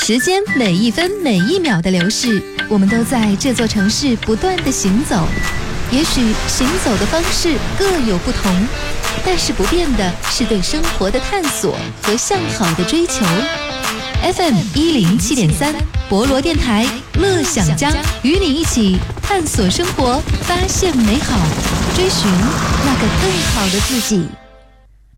时间每一分每一秒的流逝，我们都在这座城市不断的行走。也许行走的方式各有不同，但是不变的是对生活的探索和向好的追求。FM 107.3博罗电台乐享江，与你一起探索生活，发现美好，追寻那个更好的自己。